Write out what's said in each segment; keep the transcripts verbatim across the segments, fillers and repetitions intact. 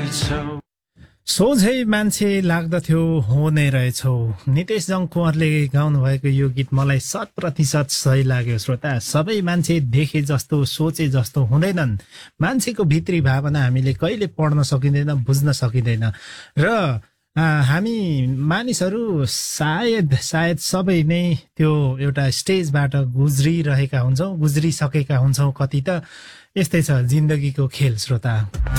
सोझै मान्छे लाग्दथ्यो हो नै रहेछौ। नितेश जङ कुँवरले गाउनु भएको यो गीत मलाई शत प्रतिशत सही लाग्यो। श्रोता, सबै मान्छे देखे जस्तो सोचे जस्तो हुँदैनन्। मान्छेको भित्री भावना हामीले कहिले पढ्न सकिँदैन, बुझ्न सकिँदैन र हामी मानिसहरू सायद सायद सबै नै त्यो एउटा स्टेजबाट गुज्रिरहेका हुन्छौँ, गुज्रिसकेका हुन्छौँ। कति त यस्तै छ जिन्दगीको खेल। श्रोता,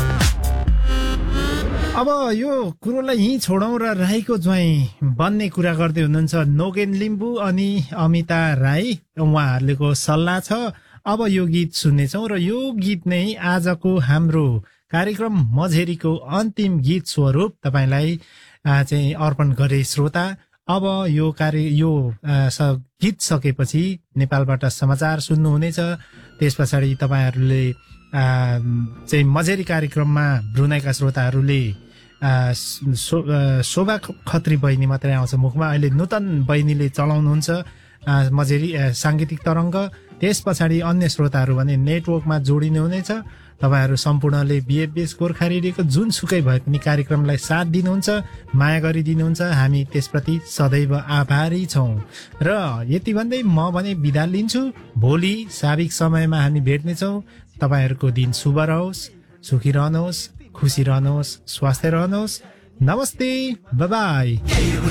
अब यो कुरोलाई यहीँ छोडौँ र राईको ज्वाइँ बन्ने कुरा गर्दै हुनुहुन्छ नोगेन लिम्बू अनि अमिता राई। उहाँहरूको सल्लाह छ। अब यो गीत सुन्नेछौँ र यो गीत नै आजको हाम्रो कार्यक्रम मझेरीको अन्तिम गीत स्वरूप तपाईँलाई चाहिँ अर्पण गरे। श्रोता, अब यो कार्य यो गीत सकेपछि नेपालबाट समाचार सुन्नुहुनेछ। त्यस पछाडि तपाईँहरूले चाहिँ मझेरी कार्यक्रममा ब्रुनाईका श्रोताहरूले शोभा खत्री बहिनी मात्रै आउँछ मुखमा। अहिले नूतन बहिनीले चलाउनुहुन्छ मझेरी साङ्गीतिक तरङ्ग। त्यस पछाडि अन्य श्रोताहरू भने नेटवर्कमा जोडिनु हुनेछ। तपाईँहरू सम्पूर्णले बिएफबिएस गोर्खा रेडियोको जुनसुकै भए पनि कार्यक्रमलाई साथ दिनुहुन्छ, माया गरिदिनुहुन्छ। हामी त्यसप्रति सदैव आभारी छौँ। र यति भन्दै म भने बिदा लिन्छु। भोलि साविक समयमा हामी भेट्नेछौँ। तपाईँहरूको दिन शुभ रहोस्, सुखी रहनुहोस्, खुसी रहनुहोस्, स्वस्थ रहनुहोस्। नमस्ते, बाय बाय।